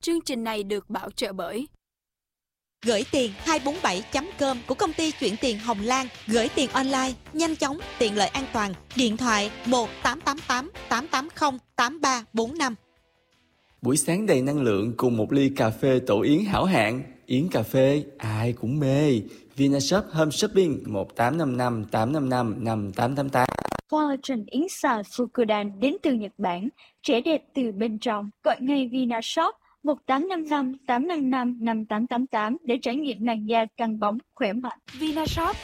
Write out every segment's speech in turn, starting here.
Chương trình này được bảo trợ bởi Gửi tiền 247.com của công ty chuyển tiền Hồng Lan. Gửi tiền online, nhanh chóng, tiện lợi an toàn. Điện thoại 1-888-880-8345. Buổi sáng đầy năng lượng cùng một ly cà phê Tổ Yến hảo hạng. Yến cà phê ai cũng mê. Vinashop Home Shopping 1855-855-5888. Collagen Yến xào Fukudan đến từ Nhật Bản, trẻ đẹp từ bên trong. Gọi ngay Vinashop 1855-855-5888 để trải nghiệm làn da căng bóng, khỏe mạnh. Vinashop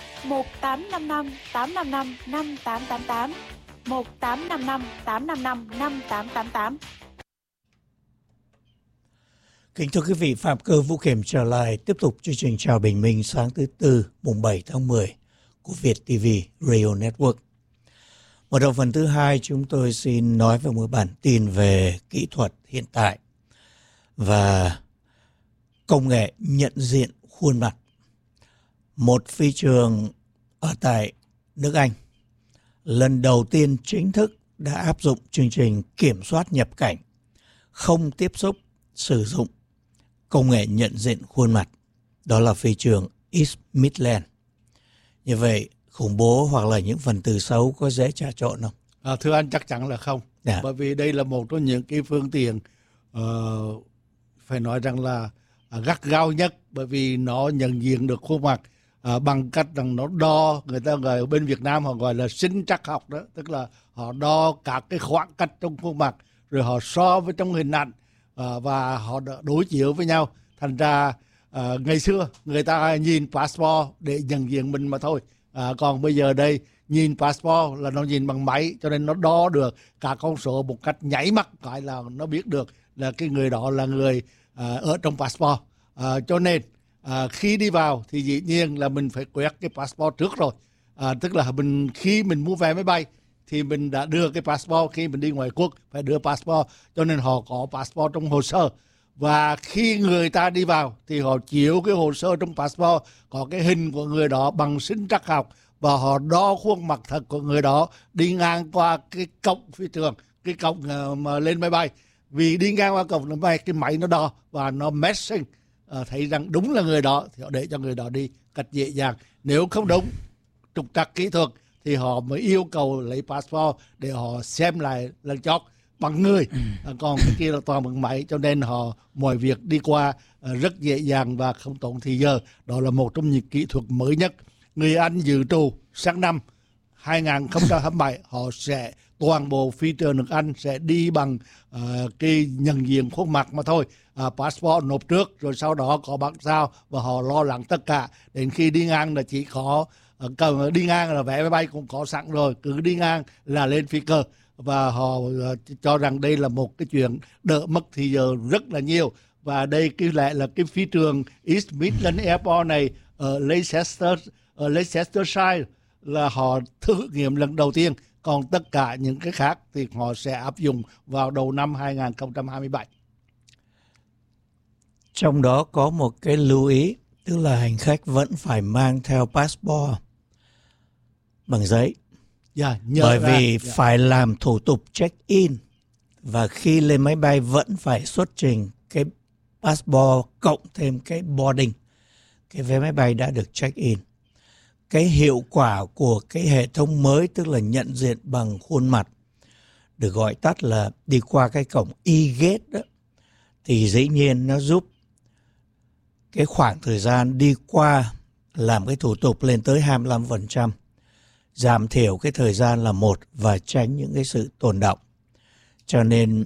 1855-855-5888 1855-855-5888. Kính thưa quý vị, Phạm Cơ Vũ Kiểm trở lại tiếp tục chương trình Chào Bình Minh sáng thứ Tư mùng 7 tháng 10 của Việt TV Radio Network. Mở đầu phần thứ hai, chúng tôi xin nói về một bản tin về kỹ thuật hiện tại và công nghệ nhận diện khuôn mặt. Một phi trường ở tại nước Anh lần đầu tiên chính thức đã áp dụng chương trình kiểm soát nhập cảnh không tiếp xúc sử dụng công nghệ nhận diện khuôn mặt. Đó là phi trường East Midlands. Như vậy, khủng bố hoặc là những phần tử xấu có dễ trà trộn không? Thưa anh, chắc chắn là không. Bởi vì đây là một trong những cái phương tiện phải nói rằng là gắt gao nhất, bởi vì nó nhận diện được khuôn mặt bằng cách rằng nó đo, người ta gọi ở bên Việt Nam họ gọi là sinh trắc học đó, tức là họ đo các cái khoảng cách trong khuôn mặt rồi họ so với trong hình ảnh và họ đối chiếu với nhau. Thành ra ngày xưa người ta nhìn passport để nhận diện mình mà thôi, còn bây giờ đây nhìn passport là nó nhìn bằng máy, cho nên nó đo được cả con số một cách nháy mắt, gọi là nó biết được là cái người đó là người ở trong passport. Cho nên khi đi vào thì dĩ nhiên là mình phải quét cái passport trước rồi. Tức là khi mình mua vé máy bay thì mình đã đưa cái passport, khi mình đi ngoài quốc phải đưa passport, cho nên họ có passport trong hồ sơ. Và khi người ta đi vào thì họ chiếu cái hồ sơ trong passport có cái hình của người đó bằng sinh trắc học, và họ đo khuôn mặt thật của người đó đi ngang qua cái cổng phi trường, cái cổng mà lên máy bay. Vì đi ngang qua cổng máy bay, cái máy nó đo và nó matching, thấy rằng đúng là người đó thì họ để cho người đó đi cách dễ dàng. Nếu không đúng, trục trặc kỹ thuật thì họ mới yêu cầu lấy passport để họ xem lại lần chót bằng người. Còn cái kia là toàn bằng máy, cho nên họ mọi việc đi qua rất dễ dàng và không tốn thời giờ. Đó là một trong những kỹ thuật mới nhất. Người Anh dự trù sang năm 2027 họ sẽ toàn bộ phi trường nước Anh sẽ đi bằng cái nhận diện khuôn mặt mà thôi. Passport nộp trước rồi sau đó có bản sao, và họ lo lắng tất cả. Đến khi đi ngang là chỉ có cần đi ngang là vé máy bay cũng có sẵn rồi, cứ đi ngang là lên phi cơ. Và họ cho rằng đây là một cái chuyện đỡ mất thì giờ rất là nhiều. Và đây cái lại là cái phi trường East Midlands Airport này ở Leicestershire là họ thử nghiệm lần đầu tiên. Còn tất cả những cái khác thì họ sẽ áp dụng vào đầu năm 2027. Trong đó có một cái lưu ý, tức là hành khách vẫn phải mang theo passport bằng giấy. Bởi vì phải làm thủ tục check-in, và khi lên máy bay vẫn phải xuất trình cái passport cộng thêm cái boarding, cái vé máy bay đã được check-in. Cái hiệu quả của cái hệ thống mới, tức là nhận diện bằng khuôn mặt, được gọi tắt là đi qua cái cổng e-gate đó, thì dĩ nhiên nó giúp cái khoảng thời gian đi qua làm cái thủ tục lên tới 25%, giảm thiểu cái thời gian là một và tránh những cái sự tồn đọng. Cho nên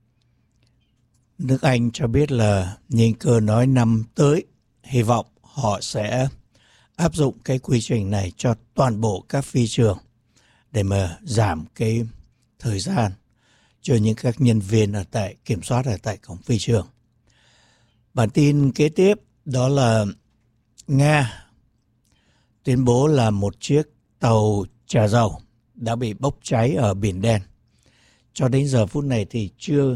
nước Anh cho biết là Nhìn Cơ nói năm tới hy vọng họ sẽ áp dụng cái quy trình này cho toàn bộ các phi trường để mà giảm cái thời gian cho những các nhân viên ở tại kiểm soát ở tại cổng phi trường. Bản tin kế tiếp đó là Nga tuyên bố là một chiếc tàu chở dầu đã bị bốc cháy ở Biển Đen. Cho đến giờ phút này thì chưa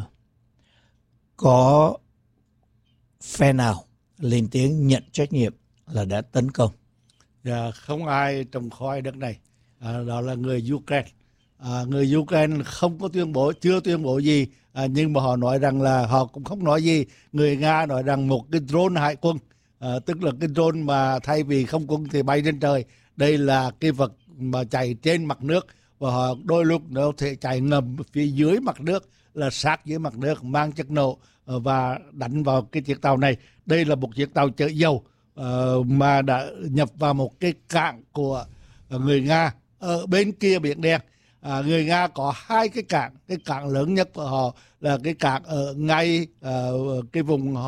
có phe nào lên tiếng nhận trách nhiệm là đã tấn công. Không ai trồng khoai đất này. Đó là người Ukraine. Người Ukraine không có chưa tuyên bố gì, nhưng mà họ nói rằng là họ cũng không nói gì. Người Nga nói rằng một cái drone hải quân, tức là cái drone mà thay vì không quân thì bay trên trời, đây là cái vật mà chạy trên mặt nước, và họ đôi lúc nó thể chạy ngầm phía dưới mặt nước, là sát dưới mặt nước, mang chất nổ và đánh vào cái chiếc tàu này. Đây là một chiếc tàu chở dầu mà đã nhập vào một cái cảng của người Nga ở bên kia Biển Đen. Người Nga có hai cái cảng lớn nhất của họ là cái cảng ở ngay cái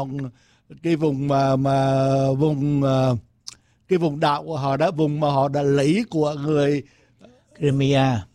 vùng đảo của họ đó, vùng mà họ đã lấy của người Crimea.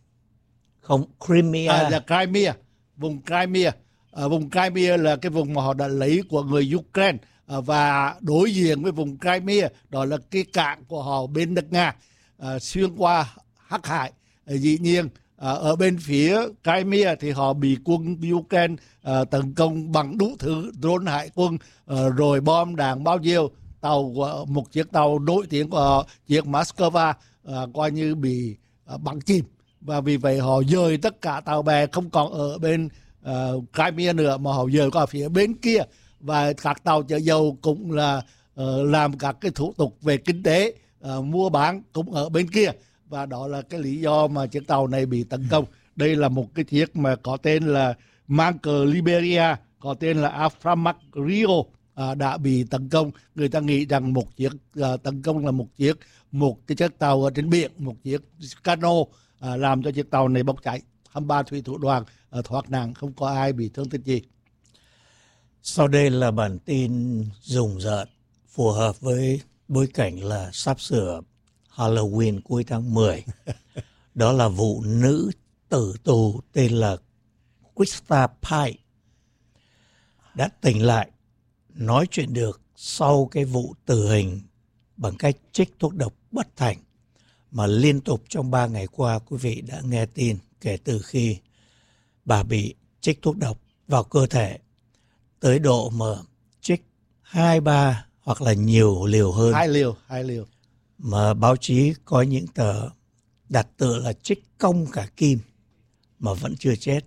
Là Crimea. Vùng Crimea là cái vùng mà họ đã lấy của người Ukraine, và đối diện với vùng Crimea đó là cái cảng của họ bên nước Nga, xuyên qua Hắc Hải. Dĩ nhiên ở bên phía Crimea thì họ bị quân Ukraine tấn công bằng đủ thứ, drone hải quân, rồi bom đạn bao nhiêu. Một chiếc tàu nổi tiếng của họ, chiếc Moscow, coi như bị bắn chìm, và vì vậy họ dời tất cả tàu bè không còn ở bên Crimea nữa, mà họ dời qua phía bên kia. Và các tàu chở dầu cũng là làm các cái thủ tục về kinh tế, mua bán cũng ở bên kia, và đó là cái lý do mà chiếc tàu này bị tấn công. Đây là một cái chiếc mà có tên là mang cờ Liberia, có tên là Aframax Rio, đã bị tấn công. Người ta nghĩ rằng một chiếc tấn công là một cái chiếc tàu ở trên biển, một chiếc cano, làm cho chiếc tàu này bốc cháy. 23 thủy thủ đoàn thoát nạn, không có ai bị thương tích gì. Sau đây là bản tin rùng rợn phù hợp với bối cảnh là sắp sửa Halloween cuối tháng 10. Đó là vụ nữ tử tù tên là Krista Pike đã tỉnh lại, nói chuyện được sau cái vụ tử hình bằng cách chích thuốc độc bất thành mà liên tục trong 3 ngày qua quý vị đã nghe tin, kể từ khi bà bị chích thuốc độc vào cơ thể tới độ mà chích 2-3 hoặc là nhiều liều hơn. 2 liều. Mà báo chí có những tờ đặt tựa là chích cong cả kim mà vẫn chưa chết.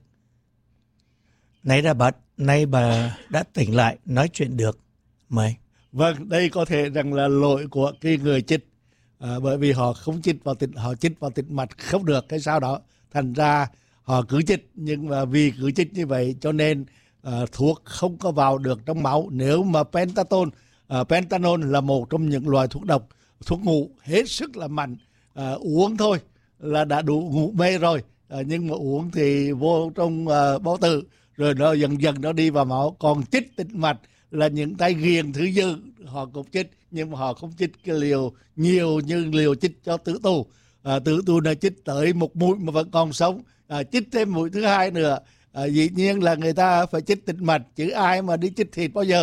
Nay bà đã tỉnh lại, nói chuyện được. Mày. Vâng, đây có thể rằng là lỗi của cái người chích, bởi vì họ không chích vào tĩnh mạch không được cái sao đó, thành ra họ cứ chích, nhưng mà vì cứ chích như vậy cho nên thuốc không có vào được trong máu. Nếu mà pentanol là một trong những loại thuốc độc, thuốc ngủ hết sức là mạnh, uống thôi là đã đủ ngủ mê rồi, nhưng mà uống thì vô trong bao tử rồi nó dần dần nó đi vào máu. Còn chích tĩnh mạch là những tay ghiền thứ dư họ cũng chích, nhưng mà họ không chích cái liều nhiều như liều chích cho tử tù. Tử tù là chích tới một mũi mà vẫn còn sống, chích thêm mũi thứ hai nữa. Dĩ nhiên là người ta phải chích tĩnh mạch, chứ ai mà đi chích thịt bao giờ.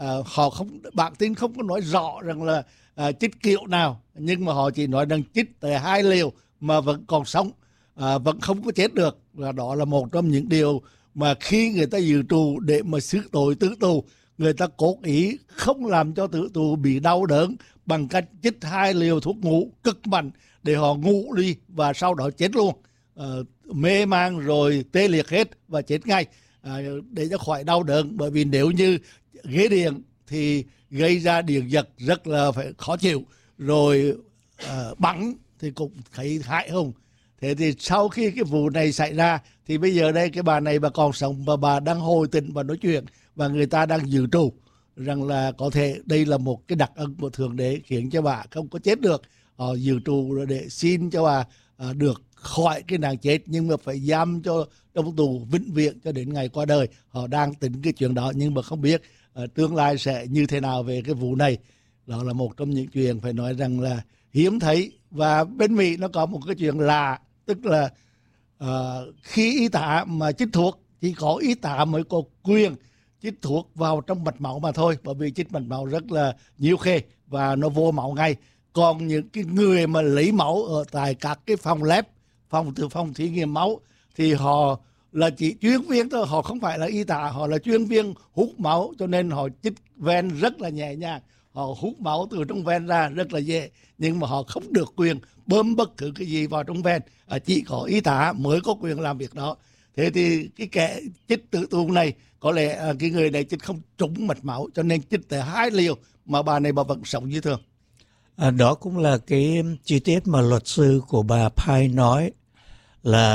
Bản tin không có nói rõ rằng là chích kiểu nào, nhưng mà họ chỉ nói rằng chích tới 2 liều mà vẫn còn sống, vẫn không có chết được. Và đó là một trong những điều mà khi người ta dự trù để mà xử tội tử tù, người ta cố ý không làm cho tử tù bị đau đớn bằng cách chích 2 liều thuốc ngủ cực mạnh để họ ngủ đi và sau đó chết luôn, mê man rồi tê liệt hết và chết ngay, để cho khỏi đau đớn. Bởi vì nếu như ghế điện thì gây ra điện giật rất là phải khó chịu, rồi bắn thì cũng thấy hại hùng. Thế thì sau khi cái vụ này xảy ra thì bây giờ đây cái bà này bà còn sống và bà đang hồi tỉnh và nói chuyện, và người ta đang dự trù rằng là có thể đây là một cái đặc ân của Thượng Đế khiến cho bà không có chết được. Họ dự trù để xin cho bà được khỏi cái nạn chết, nhưng mà phải giam cho trong tù vĩnh viễn cho đến ngày qua đời. Họ đang tính cái chuyện đó, nhưng mà không biết tương lai sẽ như thế nào về cái vụ này. Đó là một trong những chuyện phải nói rằng là hiếm thấy. Và bên Mỹ nó có một cái chuyện lạ, tức là khi y tá mà chích thuốc, chỉ có y tá mới có quyền chích thuốc vào trong mạch máu mà thôi, bởi vì chích mạch máu rất là nhiều khê và nó vô máu ngay. Còn những cái người mà lấy máu ở tại các cái phòng lab, phòng thí nghiệm máu, thì họ là chỉ chuyên viên thôi, họ không phải là y tá, họ là chuyên viên hút máu, cho nên họ chích ven rất là nhẹ nhàng. họ hút máu từ trong ven ra rất là dễ, nhưng mà họ không được quyền bơm bất cứ cái gì vào trong ven. Chỉ có y tá mới có quyền làm việc đó. Thế thì cái kẻ chích tử tù này có lẽ cái người này chích không trúng mạch máu, cho nên chích tới 2 liều mà bà này bà vẫn sống như thường. Đó cũng là cái chi tiết mà luật sư của bà Pai nói, là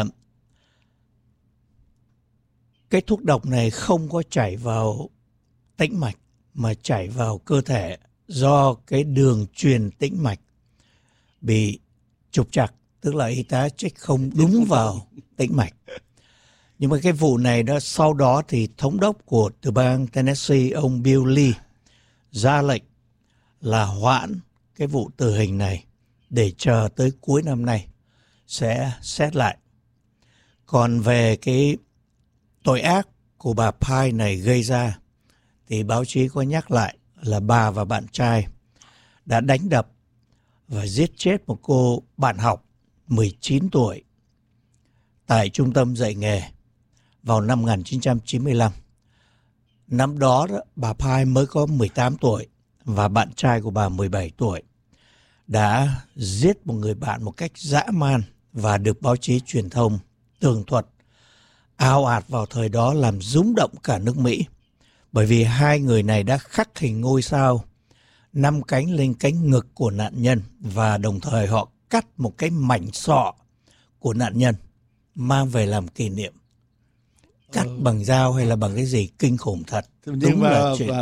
cái thuốc độc này không có chảy vào tĩnh mạch mà chảy vào cơ thể do cái đường truyền tĩnh mạch bị trục trặc, tức là y tá chích không đúng vào tĩnh mạch. Nhưng mà cái vụ này đó, sau đó thì thống đốc của tiểu bang Tennessee, ông Bill Lee, ra lệnh là hoãn cái vụ tử hình này để chờ tới cuối năm nay sẽ xét lại. Còn về cái tội ác của bà Pai này gây ra thì báo chí có nhắc lại là bà và bạn trai đã đánh đập và giết chết một cô bạn học 19 tuổi tại trung tâm dạy nghề vào năm 1995. Năm đó, bà Pai mới có 18 tuổi và bạn trai của bà 17 tuổi đã giết một người bạn một cách dã man và được báo chí truyền thông tường thuật ào ạt vào thời đó làm rúng động cả nước Mỹ, bởi vì hai người này đã khắc hình ngôi sao 5 cánh lên cánh ngực của nạn nhân và đồng thời họ cắt một cái mảnh sọ của nạn nhân mang về làm kỷ niệm. Cắt bằng dao hay là bằng cái gì kinh khủng thật. Nhưng mà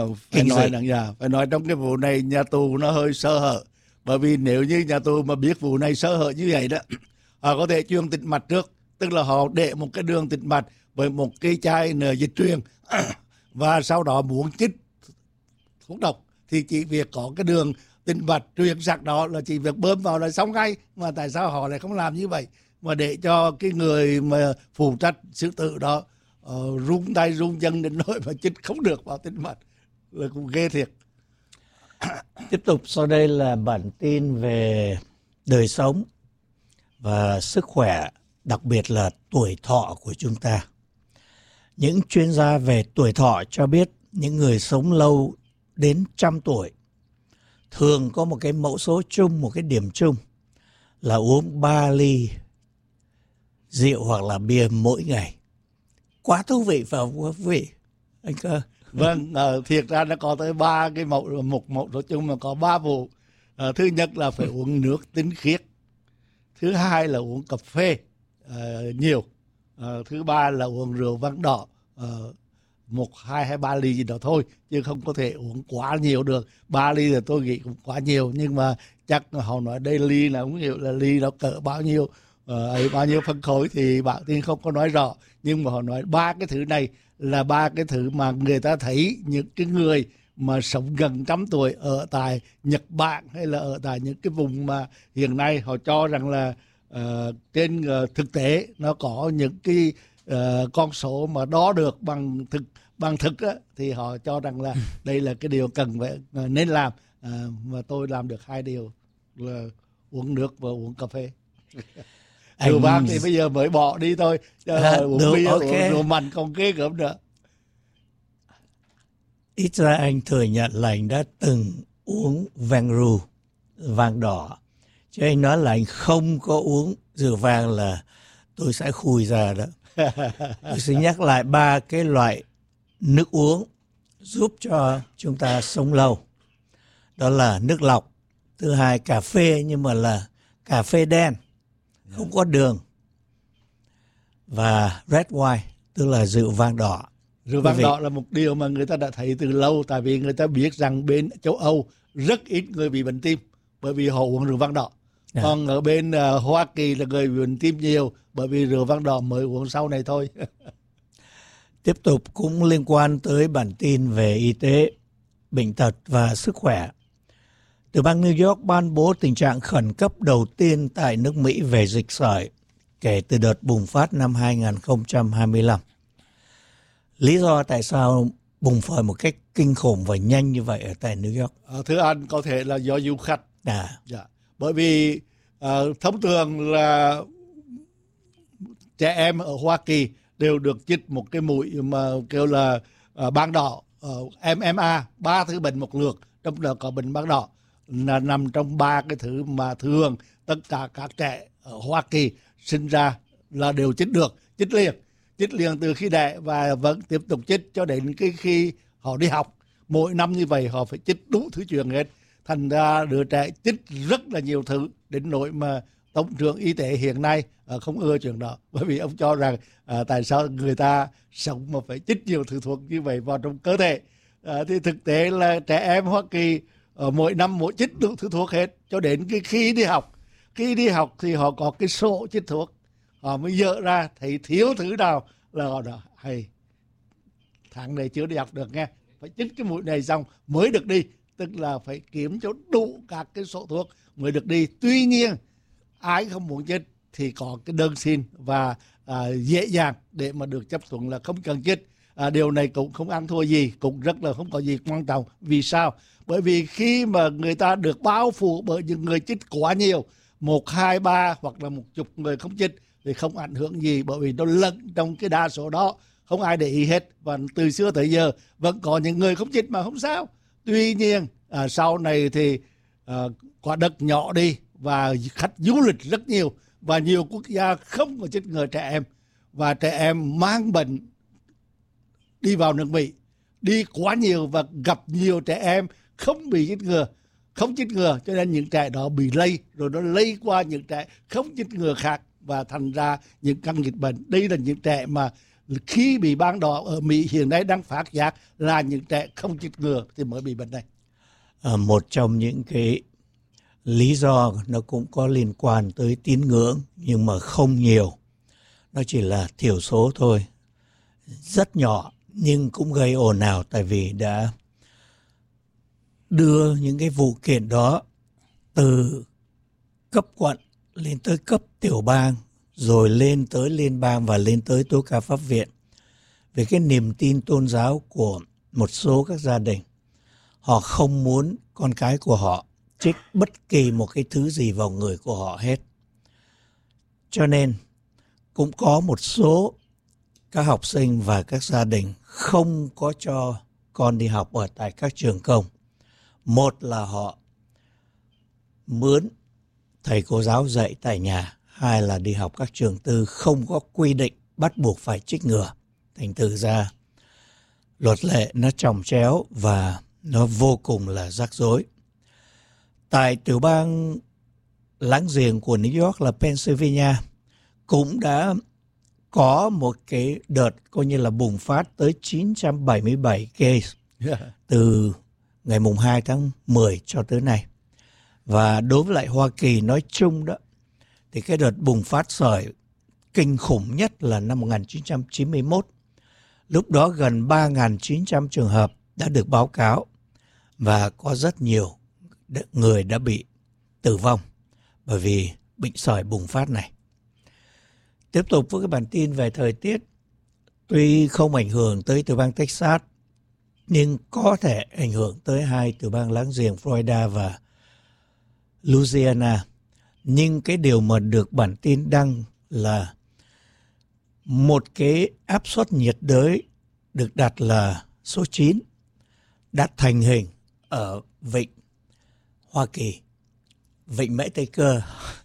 phải nói trong cái vụ này nhà tù nó hơi sơ hở, bởi vì nếu như nhà tù mà biết vụ này sơ hở như vậy đó, họ có thể truyền tĩnh mạch trước, tức là họ để một cái đường tĩnh mạch với một cái chai dịch truyền và sau đó muốn chích thuốc độc thì chỉ việc có cái đường tĩnh mạch truyền sạc đó là chỉ việc bơm vào là xong ngay. Mà tại sao họ lại không làm như vậy mà để cho cái người mà phụ trách xử tử đó run tay run chân đến nỗi mà chích không được vào tĩnh mạch, là cũng ghê thiệt. Tiếp tục sau đây là bản tin về đời sống và sức khỏe, đặc biệt là tuổi thọ của chúng ta. Những chuyên gia về tuổi thọ cho biết những người sống lâu đến 100 tuổi thường có một cái mẫu số chung, một cái điểm chung là uống 3 ly rượu hoặc là bia mỗi ngày. Quá thú vị phải không quý vị, anh Cơ? Vâng, thiệt ra nó có tới 3 cái mẫu nói chung mà có 3 vụ. Thứ nhất là phải uống nước tinh khiết. Thứ hai là uống cà phê nhiều. Thứ ba là uống rượu vang đỏ 1, 2 hay 3 ly gì đó thôi, chứ không có thể uống quá nhiều được. 3 ly là tôi nghĩ cũng quá nhiều, nhưng mà chắc họ nói đây ly là không hiểu là ly nó cỡ bao nhiêu, bao nhiêu phân khối thì bạn tiên không có nói rõ, nhưng mà họ nói 3 cái thứ này là 3 cái thứ mà người ta thấy những cái người mà sống gần 100 tuổi ở tại Nhật Bản hay là ở tại những cái vùng mà hiện nay họ cho rằng là trên thực tế nó có những cái con số mà đo được bằng thực á, thì họ cho rằng là đây là cái điều cần phải nên làm. Mà tôi làm được 2 điều là uống nước và uống cà phê. Rượu vang thì bây giờ mới bỏ đi thôi, uống bia, okay. Uống rượu mạnh còn ghê gớm nữa. Ít ra anh thừa nhận là anh đã từng uống vang ru, vang đỏ. Chứ anh nói là anh không có uống rượu vang là tôi sẽ khui ra đó. Tôi sẽ nhắc lại 3 cái loại nước uống giúp cho chúng ta sống lâu. Đó là nước lọc. Thứ hai cà phê, nhưng mà là cà phê đen, không có đường. Và red wine, tức là rượu vang đỏ. Rượu vang đỏ là một điều mà người ta đã thấy từ lâu, tại vì người ta biết rằng bên châu Âu rất ít người bị bệnh tim bởi vì họ uống rượu vang đỏ. Còn ở bên Hoa Kỳ là người bị bệnh tim nhiều bởi vì rượu vang đỏ mới uống sau này thôi. Tiếp tục cũng liên quan tới bản tin về y tế, bệnh tật và sức khỏe. Tiểu bang New York ban bố tình trạng khẩn cấp đầu tiên tại nước Mỹ về dịch sởi kể từ đợt bùng phát năm 2025. Lý do tại sao bùng phát một cách kinh khủng và nhanh như vậy ở tại New York? Thưa anh, có thể là do du khách. Dạ. Bởi vì thông thường là trẻ em ở Hoa Kỳ đều được chích một cái mũi mà kêu là ban đỏ, MMA, 3 thứ bệnh một lượt trong đó có bệnh bàng đỏ, là nằm trong 3 cái thứ mà thường tất cả các trẻ ở Hoa Kỳ sinh ra là đều chích được, chích liền từ khi đẻ và vẫn tiếp tục chích cho đến khi họ đi học. Mỗi năm như vậy họ phải chích đủ thứ chuyện hết. Thành ra đứa trẻ chích rất là nhiều thứ, đến nỗi mà Tổng trưởng Y tế hiện nay không ưa chuyện đó, bởi vì ông cho rằng tại sao người ta sống mà phải chích nhiều thứ thuốc như vậy vào trong cơ thể. Thì thực tế là trẻ em Hoa Kỳ mỗi năm mỗi chích đủ thứ thuốc hết, cho đến khi đi học. Khi đi học thì họ có cái sổ chích thuốc, họ mới dỡ ra thấy thiếu thứ nào là họ nói hay tháng này chưa đi học được nghe, phải chích cái mũi này xong mới được đi, tức là phải kiếm cho đủ các cái sổ thuốc mới được đi. Tuy nhiên ai không muốn chích thì có cái đơn xin và dễ dàng để mà được chấp thuận là không cần chích. Điều này cũng không ăn thua gì, cũng rất là không có gì quan trọng. Vì sao? Bởi vì khi mà người ta được bao phủ bởi những người chích quá nhiều, 1, 2, 3 hoặc là 10 người không chích thì không ảnh hưởng gì, bởi vì nó lẫn trong cái đa số đó, không ai để ý hết. Và từ xưa tới giờ vẫn có những người không chích mà không sao. Tuy nhiên sau này thì quả đất nhỏ đi và khách du lịch rất nhiều, và nhiều quốc gia không có chích ngừa trẻ em, và trẻ em mang bệnh đi vào nước Mỹ đi quá nhiều, và gặp nhiều trẻ em không bị chích ngừa, không chích ngừa, cho nên những trẻ đó bị lây, rồi nó lây qua những trẻ không chích ngừa khác, và thành ra những căn dịch bệnh. Đây là những trẻ mà khi bị bàng đỏ ở Mỹ hiện nay đang phát giác là những trẻ không chích ngừa thì mới bị bệnh này. Một trong những cái lý do nó cũng có liên quan tới tín ngưỡng, nhưng mà không nhiều, nó chỉ là thiểu số thôi, rất nhỏ, nhưng cũng gây ồn ào, tại vì đã đưa những cái vụ kiện đó từ cấp quận lên tới cấp tiểu bang, rồi lên tới liên bang và lên tới tố cáo pháp viện về cái niềm tin tôn giáo của một số các gia đình. Họ không muốn con cái của họ trích bất kỳ một cái thứ gì vào người của họ hết. Cho nên cũng có một số các học sinh và các gia đình không có cho con đi học ở tại các trường công. Một là họ mướn thầy cô giáo dạy tại nhà, hai là đi học các trường tư không có quy định bắt buộc phải trích ngừa. Thành thử ra luật lệ nó chồng chéo và nó vô cùng là rắc rối. Tại tiểu bang láng giềng của New York là Pennsylvania cũng đã có một cái đợt coi như là bùng phát tới 977 case từ ngày mùng 2 tháng 10 cho tới nay. Và đối với lại Hoa Kỳ nói chung đó, thì cái đợt bùng phát sởi kinh khủng nhất là năm 1991. Lúc đó gần 3.900 trường hợp đã được báo cáo và có rất nhiều người đã bị tử vong bởi vì bệnh sởi bùng phát này. Tiếp tục với cái bản tin về thời tiết. Tuy không ảnh hưởng tới tiểu bang Texas, nhưng có thể ảnh hưởng tới hai tiểu bang láng giềng Florida và Louisiana. Nhưng cái điều mà được bản tin đăng là một cái áp suất nhiệt đới được đặt là số 9 đã thành hình ở vịnh Hoa Kỳ, vịnh Mễ Tây Cơ.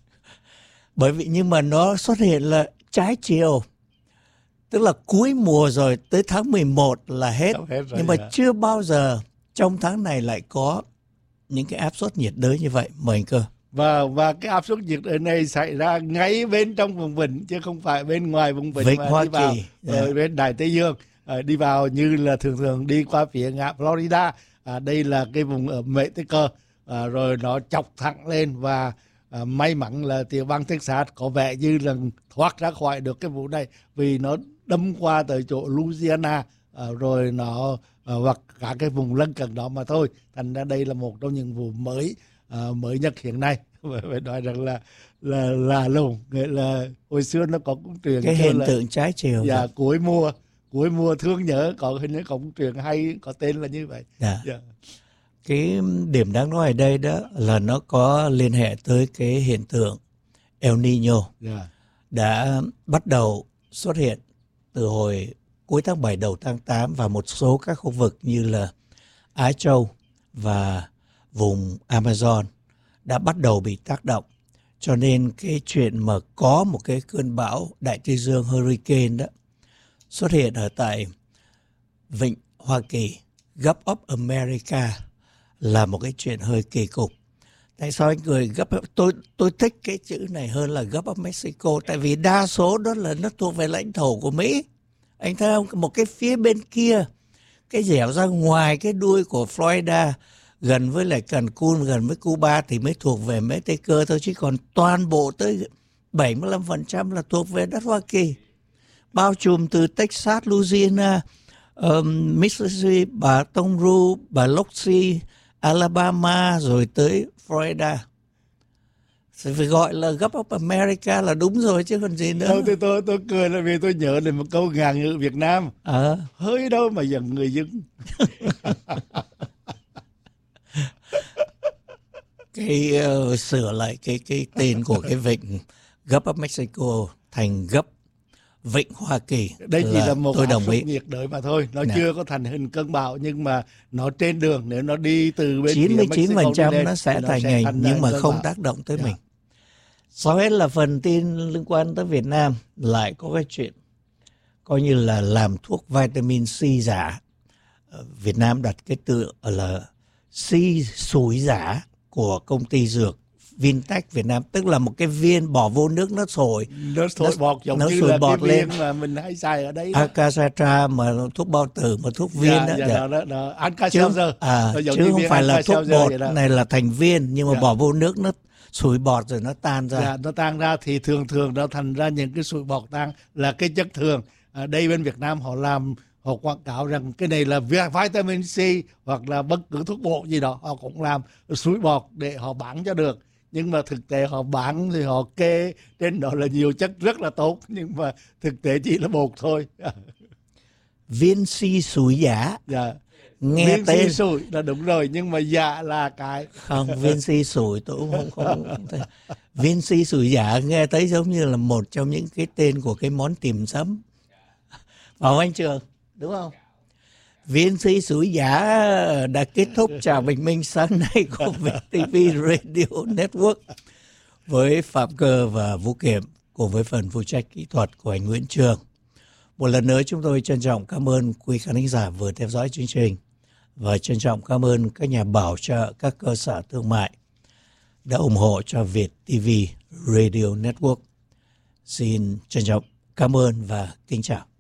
Bởi vì nhưng mà nó xuất hiện là trái chiều, tức là cuối mùa rồi, tới tháng 11 là hết rồi, nhưng mà chưa bao giờ trong tháng này lại có những cái áp suất nhiệt đới như vậy. Mời anh Cơ. Và cái áp suất nhiệt đới này xảy ra ngay bên trong vùng vịnh chứ không phải bên ngoài vùng vịnh mà Hoa đi vào Kỳ, bên Đại Tây Dương, đi vào như là thường đi qua phía ngã Florida. Đây là cái vùng ở Mễ Tây Cơ, rồi nó chọc thẳng lên và may mắn là tiểu bang Texas có vẻ như là thoát ra khỏi được cái vụ này, vì nó đâm qua tới chỗ Louisiana rồi nó hoặc cả cái vùng lân cận đó mà thôi. Thành ra đây là một trong những vụ mới nhất hiện nay. Phải nói rằng là lùng, nghĩa là hồi xưa nó có cũng truyền cái hiện tượng trái chiều. Dạ, cuối mùa thương nhớ có hình như có cũng truyền hay có tên là như vậy. Dạ. Cái điểm đáng nói ở đây đó là nó có liên hệ tới cái hiện tượng El Nino đã bắt đầu xuất hiện từ hồi cuối tháng 7 đầu tháng 8 và một số các khu vực như là Á Châu và vùng Amazon đã bắt đầu bị tác động. Cho nên cái chuyện mà có một cái cơn bão đại tây dương hurricane đó xuất hiện ở tại vịnh Hoa Kỳ, Gulf of America là một cái chuyện hơi kỳ cục. Tại sao anh cười tôi thích cái chữ này hơn là Gulf of Mexico, tại vì đa số đó là nó thuộc về lãnh thổ của Mỹ. Anh thấy không? Một cái phía bên kia, cái dẻo ra ngoài cái đuôi của Florida, gần với lại Cancun, gần với Cuba thì mới thuộc về Mexico thôi, chứ còn toàn bộ tới 75% là thuộc về đất Hoa Kỳ. Bao trùm từ Texas, Louisiana, Mississippi, Baton Rouge, Biloxi, Alabama rồi tới Florida. Phải gọi là Gulf of America là đúng rồi chứ còn gì nữa. Tôi cười là vì tôi nhớ đến một câu ngạn ngữ Việt Nam. Hơi đâu mà giận người dân. Cái sửa lại cái tên của cái vịnh Gulf of Mexico thành Vịnh Hoa Kỳ. Đây chỉ là một áp suất nhiệt nhiệt đới mà thôi. Nó chưa có thành hình cơn bão, nhưng mà nó trên đường, nếu nó đi từ bên 99% nó sẽ thành hình, nhưng mà không tác động tới mình. Sau hết là phần tin liên quan tới Việt Nam, lại có cái chuyện coi như là làm thuốc vitamin C giả. Việt Nam đặt cái tựa là C sủi giả của công ty dược Vintech Việt Nam, tức là một cái viên bỏ vô nước nó sổi bọt, giống nó như sủi là bọt cái lên viên mà mình hay xài ở đấy. Acasatra mà thuốc bao tử mà thuốc viên đó. Chứ không phải là thuốc bột, này là thành viên nhưng mà bỏ vô nước nó sủi bọt rồi nó tan ra. Nó tan ra thì thường nó thành ra những cái sủi bọt tan là cái chất thường. Đây bên Việt Nam họ quảng cáo rằng cái này là vitamin C hoặc là bất cứ thuốc bột gì đó, họ cũng làm sủi bọt để họ bán cho được. Nhưng mà thực tế họ bán thì họ kê trên đó là nhiều chất rất là tốt, nhưng mà thực tế chỉ là bột thôi. Viên C sủi giả. Nghe viên tên C sủi là đúng rồi, nhưng mà giả là cái không. Viên C sủi tôi cũng không viên C sủi giả nghe thấy giống như là một trong những cái tên của cái món tiềm sấm, phải không anh Trường, đúng không? Viên C sủi giả đã kết thúc chào bình minh sáng nay của VTV Radio Network với Phạm Cơ và Vũ Kiểm cùng với phần phụ trách kỹ thuật của anh Nguyễn Trường. Một lần nữa chúng tôi trân trọng cảm ơn quý khán thính giả vừa theo dõi chương trình và trân trọng cảm ơn các nhà bảo trợ, các cơ sở thương mại đã ủng hộ cho VTV Radio Network. Xin trân trọng cảm ơn và kính chào.